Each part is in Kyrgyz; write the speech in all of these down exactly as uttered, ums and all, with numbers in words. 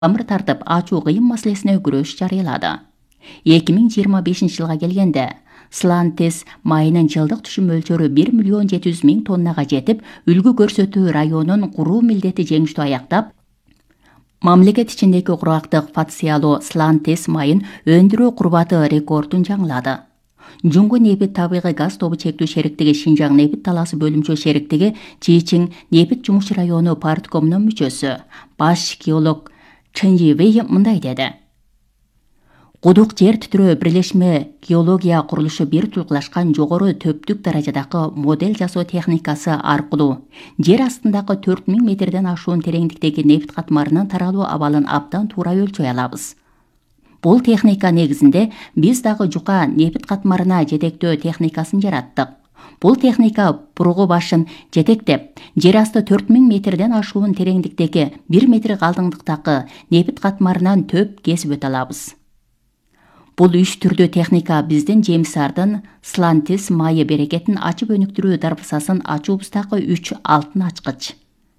Амыр тартып, ачуу кыйын маселесине күрөш жарыялады. эки миң жыйырма бешинчи жылга келгенде Слантес майынын жылдык түшүм мөлчөрү бир миллион жети жүз миң тоннага жетип, үлгү көрсөтүү районун куруу милдети жеңиштүү аяктап, мамлекет ичиндеги кургактык фациялуу Слантес майын өндүрүү курбаты рекордун жаңылады. Жуңгу нефит табигый газ тобу чектүү шериктиги Шинжаң нефит талаасы бөлүмчө шериктиги Чичиң нефит жумушчу району парткомунун мүчөсү баш геолог Чын Йивей мындай деди. Кудук жер титирөө бирлешме геология курулушу бир тулкулашкан жогору төптүк даражадагы модель жасоо техникасы аркылуу жер астындагы төрт миң метрден ашуун тереңдиктеги нефт катмарынын таралуу абалын абдан туура өлчөй алабыз. Бул техника негизинде биз дагы жука нефт катмарына жетектөө техникасын жараттык. Бул техника бургу башын жетектеп, жер асты төрт миң метрден ашуун тереңдиктеги бир метр калдыңдыктагы нефт катмарынан төп кесип өтө алабыз. Бул үч түрдүү техника биздин жемисардын Слантес майы берекетин ачып өнүктүрүү дарбасасын ачуубуздагы үч алтын ачкыч.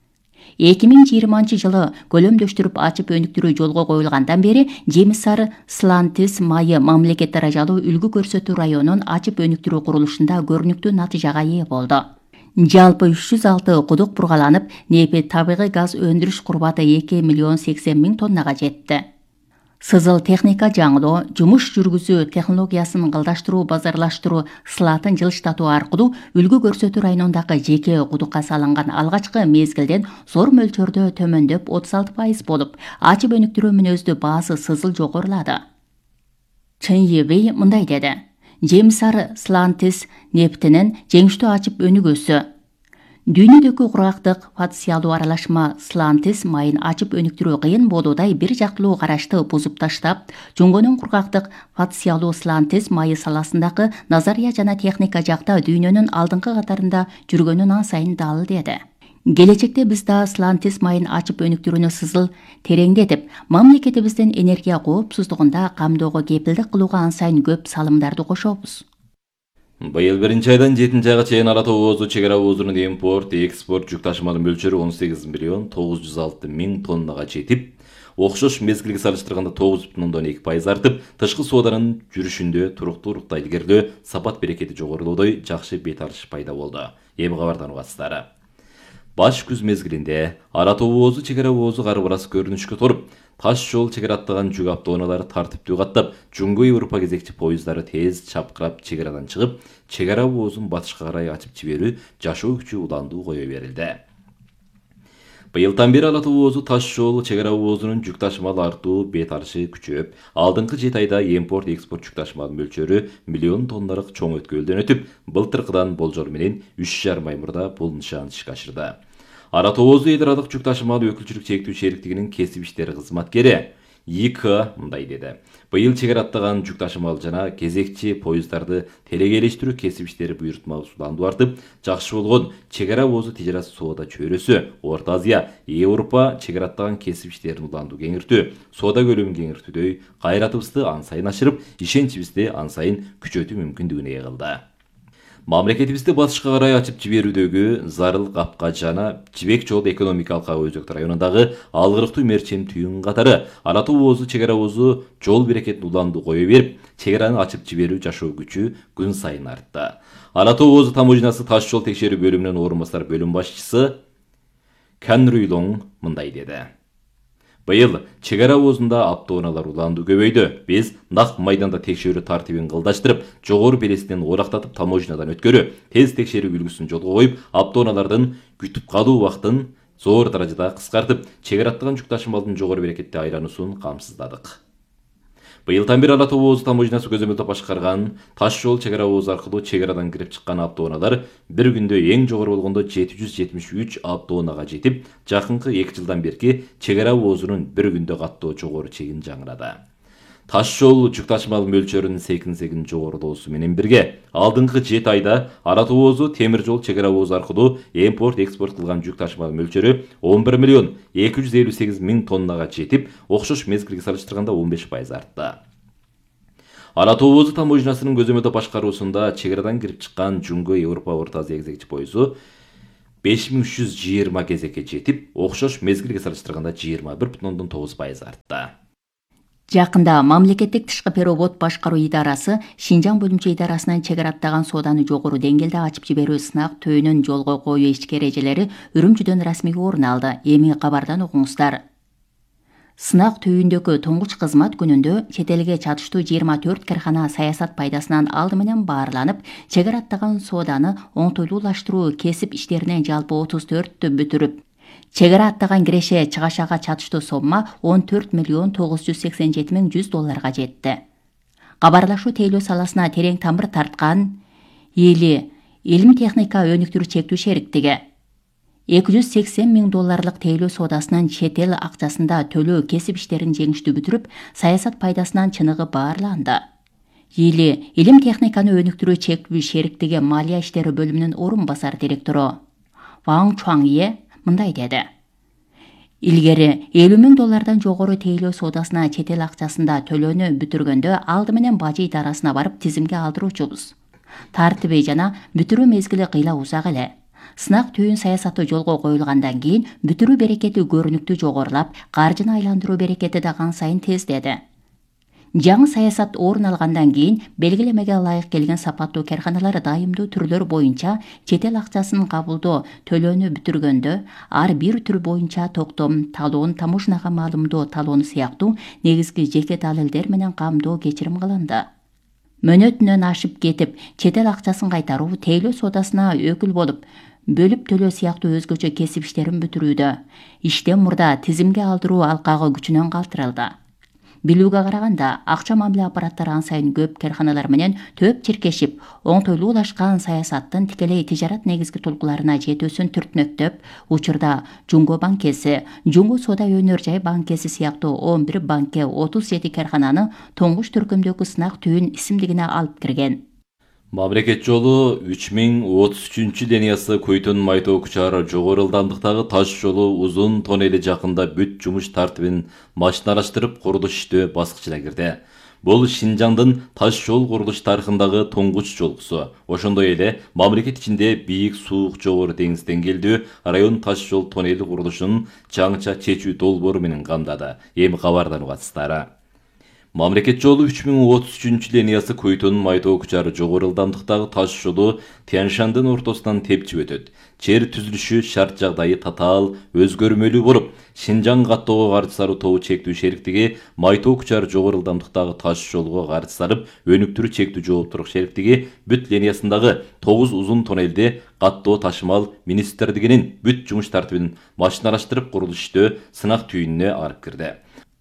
эки миң жыйырманчы жылы көлөмдөштүрүп ачып өнүктүрүү жолго коюлгандан бери жемисар Слантес майы мамлекет даражалуу үлгү көрсөтүү районун ачып өнүктүрүү курулушунда көрүнүктүү натыйжага ээ болду. Жалпы үч жүз алты кудук бургаланып, нефит табигый газ өндүрүш курбаты эки миллион сексен миң тоннага жетти. Сызыл техника жаңылоо, жумуш жүргүзүү технологиясын кылдаштыруу, базарлаштыруу, сылатын жылыштатуу аркылуу үлгү көрсөтүү районундагы жеке кудукка салынган алгачкы мезгилден зор мөлчөрдө төмөндөп отуз алты пайыз болуп, ачып өнүктүрүү мүнөздүү баасы сызыл жогорулады. Чын Йивей мындай деди. Жемисар Слантес нефтинин жеңиштүү ачып өнүгүүсү дүйнөдөгү кургактык фациялуу аралашма Слантес майын ачып өнүктүрүү кыйын болуудай бир жактылуу карашты бузуп таштап, жуңгонун кургактык фациялуу Слантес майы саласындагы назария жана техника жакта дүйнөнүн алдыңкы катарында жүргөнүн ан сайын дал деди. Келечекте биз да Слантес майын ачып өнүктүрүүнү сызыл тереңдетип, мамлекетибиздин энергия коопсуздугунда камдоого кепилдик кылууга ан сайын көп салымдарды кошобуз. Быйыл биринчи айдан жетинчи айга чейин Ара тоо оозу чек ара оозунун импорт, экспорт жүк ташыманын мөлчөрү он сегиз миллион тогуз жүз алты миң тоннага жетип, окшош мезгилге салыштырганда тогуз бүтүн ондон эки пайыз артып, тышкы сооданын жүрүшүндө туруктуулукта илгерилөө, сапат берекети жогорулоодой жакшы бет алыш пайда болду. Эми кабардан угасыздар. Баш күз мезгилинде Ара тоо оозу чек ара оозу кар барасы көрүнүшкө туруп, таш жол чек ара аттаган жүк автоунаалары тартиптүү каттап, Жуңгу Европа кезекчи поезддары тез чапкырап чек арадан чыгып, чек ара оозун батышка карай ачып жиберүү жашоо күчү уландуу кое берилди. Быйылдан бери Ара тоо оозу таш жол чек ара оозунун жүк ташымал артуу бет алышы күчөп, алдыңкы жети айда импорт экспорт жүк ташымалынын мөлчөрү миллион тонналык чоң өткөлдөн өтүп, былтыркыдан болжол менен үч жарым ай мурда бул нышан ишке ашырды. Ара тоо оозу эл аралык жүк ташымал өкүлчүлүк чектүү шериктигинин кесип иштери кызматкери И К мындай деди. Быйыл чек ара аттаган жүк ташымал жана кезекчи поезддарды телегейлештирүү кесип иштери буйртмалуу уландуу артып, жакшы болгон чек ара оозу тижарат соода чөйрөсү, Орто Азия, Европа чек ара аттаган кесип иштерин уландуу кеңиртүү, соода көлөмүн кеңиртүүдөй кайратыбызды ан сайын ашырып, ишеничибизди ан сайын күчөтүү мүмкүндүгүнө ээ кылды. Мамлекетибизди батышка карай ачып жиберүүдөгү зарыл капка жана Жибек жол экономикалык өзөктүү районундагы алгырыктуу мерчем түйүн катары Ара тоо оозу чек ара оозу жол берекетин уландуу кое берип, чек араны ачып жиберүү жашоо күчү күн сайын артты. Ара тоо оозу таможнясы таш жол текшерүү бөлүмүнүн орун басар бөлүм башчысы Кан Руйлоң мындай деди. Быйыл чек ара оозунда автоунаалар уландуу көбөйдү. Биз нак майданда текшерүү тартибин кылдаштырып, жогору белесинен орактатып таможнядан өткөрүү, тез текшерүү үлгүсүн жолго коюп, автоунаалардын күтүп калуу убактын зор даражада кыскартып, чек ара аттаган жүк ташымалдын жогору берекетте айлануусун камсыздадык. Быйылдан бери Ара тоо оозу таможнясы көзөмөлдөп башкарган таш жол чек ара оозу аркылуу чек арадан кирип чыккан автоунаалар бир күндө эң жогору болгондо жети жүз жетимиш үч автоунаага жетип, жакынкы эки жылдан берки чек ара оозунун бир күндө каттоо жогору чегин жаңырады. Таш жол жүк ташымал мөлчөрүнүн секин секин жогорулоосу менен бирге, алдыңкы жети айда Ара тоо оозу темир жол чек ара оозу аркылуу импорт экспорт кылган жүк ташымал мөлчөрү он бир миллион эки жүз элүү сегиз миң тоннага жетип, окшош мезгилге салыштырганда он беш пайыз артты. Ара тоо оозу таможнясынын көзөмөлдөө башкаруусунда чек арадан кирип чыккан Жуңгу Европа Орто Азия кезекчи поезу беш миң үч жүз жыйырма кезекке жетип, окшош мезгилге салыштырганда жыйырма бир бүтүн ондон тогуз пайыз артты. Жакында мамлекеттик тышкы перевод башкаруу идарасы Шинжаң бөлүмчө идарасынан чек аттаган сооданы жогору деңгээлде ачып жиберүү сынак төөнүн жолго коюу ишке эрежелери Үрүмчүдөн расмий орун алды. Эми кабардан окуңуздар. Сынак түйүндөгү туңгуч кызмат күнүндө чет элге чатыштуу жыйырма төрт кархана саясат пайдасынан алды менен баарланып, чек аттаган сооданы оңтойлуулаштыруу кесип иштеринен жалпы отуз төрттү бүтүрүп, чек аттаган киреше чыгашага чатыштуу сомма он төрт миллион тогуз жүз сексен жети миң жүз долларга жетти. Кабарлашуу тейлөө саласына терең тамыр тарткан Эли Илим техника өнүктүрүү чектүү шериктиги эки жүз сексен миң долларлык тейлөө соодасынан чет эл акчасында төлөө кесип иштерин жеңиштүү бүтүрүп, саясат пайдасынан чыныгы баарланды. Эли Илим техниканы өнүктүрүү чектүү шериктиги малия иштери бөлүмүнүн орун басар директору Ваң Чуаңе мындай деди. Илгери элүү миң доллардан жогору тейлөө соодасына чет эл акчасында төлөөнү бүтүргөндө алды менен бажы идарасына барып тизимге алдыруучубуз. Тартиби жана бүтүрүү мезгили кыйла узак эле. Сынак түйүн саясаты жолго коюлгандан кийин бүтүрүү берекети көрүнүктүү жогорулап, каржыны айландыруу берекети да кан сайын тездеди. Жаңы саясат орун алгандан кийин белгилемеге ылайык келген сапаттуу карханалар дайымдуу түрлөр боюнча чет эл акчасын кабылдоо төлөөнү бүтүргөндө ар бир түр боюнча токтом, талоон, таможняга маалымдоо талоону сыяктуу негизги жеке далилдер менен камдоо кечирим кылынды. Мөнөтүнөн ашып кетип, чет эл акчасын кайтаруу, тейлөө соодасына өкүл болуп, бөлүп төлөө сыяктуу өзгөчө кесип иштерин бүтүрүүдө иштен мурда тизимге алдыруу алкагы күчүнөн калтырылды. Билүүгө караганда, акча мамиле аппараттары ан сайын көп карханалар менен төп чиркешип, оңтойлуулашкан саясаттын тикелей тижарат негизги толкуларына жетүүсүн түртүнөктөп, учурда Жумго банкеси, Жумго соода өнөр жай банкеси сыяктуу он бир банке отуз жети кархананы туңгуч түркүмдөгү сынак түйүн исимдигине алып кирген. Мамлекет жолу үч миң отуз үчүнчү линиясы Көйтөн Майтоо Кучар жогору ылдамдыктагы таш жолу узун тоннели жакында бүт жумуш тартибин машиналаштырып курулуш иштөө баскычына кирди. Бул Шинжаңдын таш жол курулуш тарыхындагы туңгуч жолкусу. Ошондой эле мамлекет ичинде бийик суук жогору деңиз деңгээлдүү район таш жол тоннели курулушунун чаңча чечүү долбоору менен камдады. Эми кабардан угасыздар. Мамлекет жолу үч миң отуз үчүнчү линиясы Көйтөн Майтоо Кучар жогору ылдамдыктагы таш жолу Тянь-Шандын ортосунан тепчип өтөт. Жер түзүлүшү шарт жагдайы татаал өзгөрмөлүү болуп, Шинжаң каттоого каршы салуу тобу чектүү шериктиги Майтоо Кучар жогору ылдамдыктагы таш жолго каршы салып өнүктүрүү чектүү жооптуулук шериктиги бүт линиясындагы тогуз узун тоннелди каттоо ташымал министрлигинин бүт жумуш тартибин машиналаштырып курулуш иштөө сынак түйүнүнө алып кирди.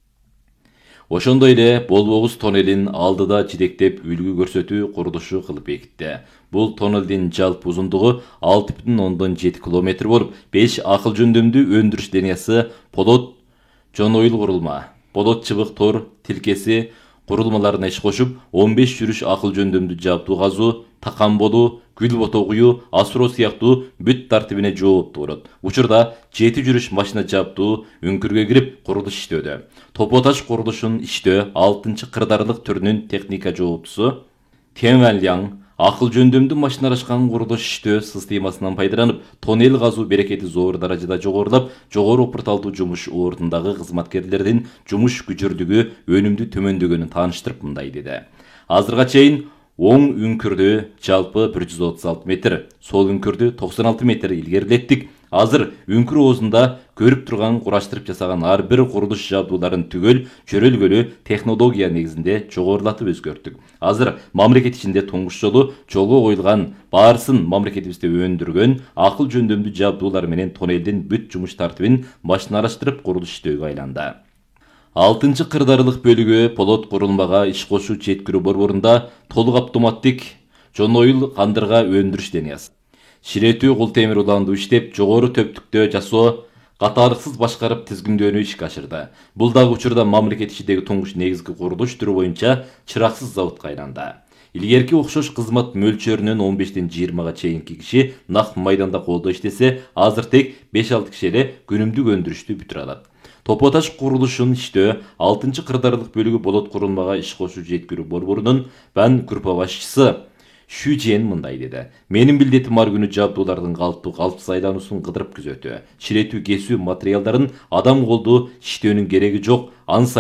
Ошондой эле болбогуз тоннелин алдыда жетектеп үлгү көрсөтүү курулушу кылып бекитти. Бул тоннелдин жалпы узундугу алты бүтүн ондон жети километр болуп, беш акыл жөндөмдүү өндүрүш линиясы, подот жон ойл курулма, подот чыбык тор тилкеси курулмаларына иш кошуп, он беш жүрүш акыл жөндөмдүү жабдуу казуу, такан болуу, гүл бото куюу, асыроо сыяктуу бүт тартибине жооптуу болот. Учурда жети жүрүш машина жабдуу үңкүргө кирип курулуш иштөөдө. Топо таш курулушун иштөө алтынчы кырдаарлык түрүнүн техника жооптусу Тянь-Ваньяң акыл жөндөмдүү машиналашкан курулуш иштөө системасынан пайдаланып, тоннел казуу берекети зор даражада жогорулап, жогору опырталдуу жумуш ордундагы кызматкерлердин жумуш күчүрлүгү өнүмдүү төмөндөгөнүн тааныштырып мындай деди. Азырга чейин оң үңкүрдү жалпы бир жүз отуз алты метр, сол үңкүрдү токсон алты метр илгерилеттик. Азыр үңкүр оозунда көрүп турган кураштырып жасаган ар бир курулуш жабдууларын түгөл чөрөлгөлүү технология негизинде жогорулатып өзгөрттүк. Азыр мамлекет ичинде туңгуч жолу жолго коюлган баарысын мамлекетибизде өндүргөн акыл жөндөмдүү жабдуулар менен тоннелдин бүт жумуш тартибин машиналаштырып курулуш иштөөгө айланды. алтынчы кырдаарлык бөлүгү полот курулмага иш кошуу жеткирүү борборунда толук автоматтик жон ойл кандырга өндүрүш линиясы. Ширетүү кул темир уландуу иштеп, жогору төптүктө жасоо катаалыксыз башкарып тизгиндөөнү ишке ашырды. Бул дагы учурда мамлекет ичиндеги туңгуч негизги курулуш түрү боюнча чыраксыз заводко айланды. Илгерки окшош кызмат мөлчөрүнөн он бештен жыйырмага чейинки киши нак майданда колдо иштесе, азыр тек беш алты киши эле күнүмдүк өндүрүштү бүтүрө алат. Топо таш курулушун иштөө алтынчы кырдаарлык бөлүгү болот курулмага иш кошуу жеткирүү борборунун бан группа башчысы Шу Чжен мындай деди. Менин билдетим ар күнү жабдуулардын калыптуу калыпсыз айлануусун кыдырып күзөтүү. Ширетүү кесүү материалдарын адам колду иштөөнүн кереги жок. Анын